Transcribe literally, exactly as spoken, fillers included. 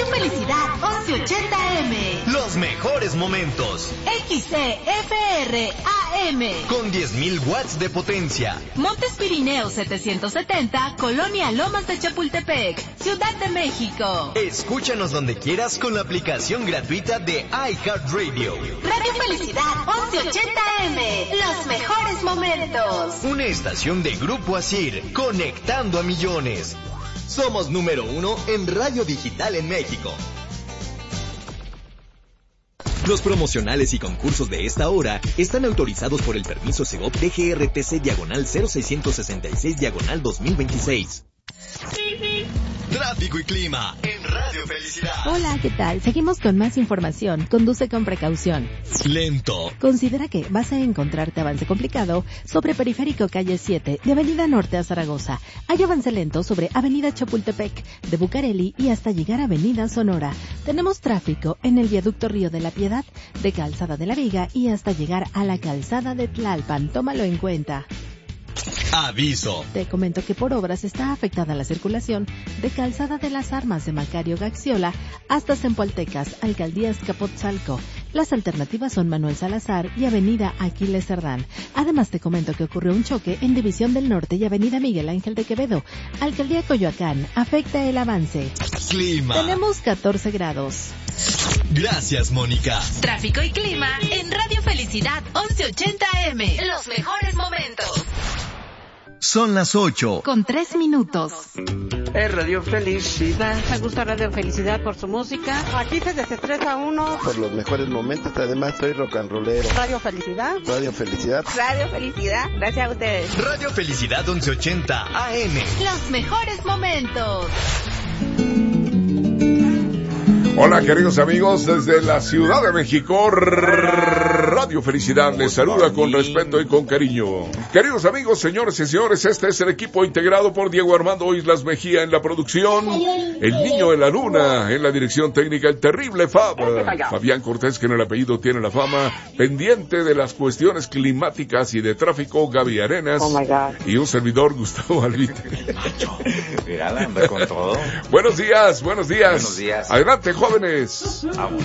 Felicidad once ochenta eme. Los mejores momentos. X C F R A M. Con diez mil watts de potencia. Montes Pirineos setecientos setenta, Colonia Lomas de Chapultepec, Ciudad de México. Escúchanos donde quieras con la aplicación gratuita de iHeartRadio. Radio Felicidad once ochenta eme. Los mejores momentos. Una estación de Grupo Asir, conectando a millones. Somos número uno en radio digital en México. Los promocionales y concursos de esta hora están autorizados por el permiso Segov D G R T C diagonal cero seiscientos sesenta y seis diagonal dos mil veintiséis. Tráfico y clima en Radio Felicidad. Hola, ¿qué tal? Seguimos con más información. Conduce con precaución. Lento. Considera que vas a encontrarte avance complicado sobre Periférico Calle siete, de Avenida Norte a Zaragoza. Hay avance lento sobre Avenida Chapultepec, de Bucareli y hasta llegar a Avenida Sonora. Tenemos tráfico en el Viaducto Río de la Piedad, de Calzada de la Viga y hasta llegar a la Calzada de Tlalpan. Tómalo en cuenta. Aviso. Te comento que por obras está afectada la circulación de Calzada de las Armas de Macario Gaxiola hasta Zempoaltecas, Alcaldía Azcapotzalco. Las alternativas son Manuel Salazar y Avenida Aquiles Cerdán. Además te comento que ocurrió un choque en División del Norte y Avenida Miguel Ángel de Quevedo. Alcaldía Coyoacán, afecta el avance. Clima. Tenemos catorce grados. Gracias, Mónica. Tráfico y clima en Radio Felicidad once ochenta eme. Los mejores momentos. Son las ocho. Con tres minutos. Es Radio Felicidad. Me gusta Radio Felicidad por su música. Aquí se desestresa uno. Por los mejores momentos, además soy rock and rollero. Radio Felicidad. Radio Felicidad. Radio Felicidad. Gracias a ustedes. Radio Felicidad once ochenta A M. Los mejores momentos. Hola, queridos amigos, desde la Ciudad de México, Radio Felicidad les saluda con respeto y con cariño. Queridos amigos, señores y señores, este es el equipo integrado por Diego Armando Islas Mejía en la producción, el niño de la luna en la dirección técnica, el terrible Fab, Fabián Cortés, que en el apellido tiene la fama, pendiente de las cuestiones climáticas y de tráfico, Gaby Arenas, Oh my God. y un servidor, Gustavo Alvite. Mira, anda con todo. Buenos días, buenos días. Buenos días. Adelante, jóvenes. Vamos.